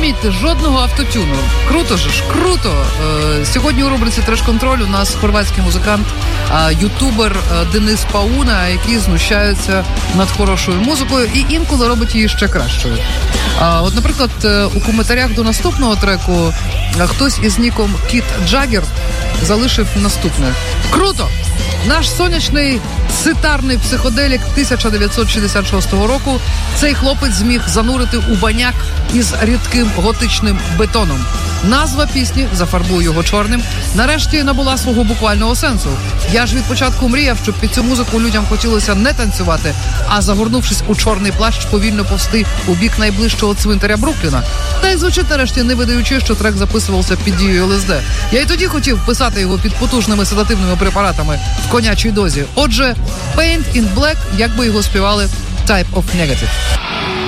Замітьте, жодного автотюну. Круто ж, круто. Сьогодні у рубриці «Треш-контроль» у нас хорватський музикант, ютубер Денис Пауна, який знущається над хорошою музикою і інколи робить її ще кращою. От, наприклад, у коментарях до наступного треку хтось із ніком Кіт Джаггер залишив наступне. Круто! Наш сонячний ситарний психоделік 1966 року цей хлопець зміг занурити у баняк із рідким готичним бетоном. Назва пісні «Зафарбуй його чорним» нарешті набула свого буквального сенсу. Я ж від початку мріяв, щоб під цю музику людям хотілося не танцювати, а загорнувшись у чорний плащ, повільно повсти у бік найближчого цвинтаря Брукліна. Та й звучить нарешті, не видаючи, що трек записувався під дією ЛСД. Я й тоді хотів писати його під потужними седативними препаратами в конячій дозі. Отже, Paint in Black, як би його співали Type of Negative.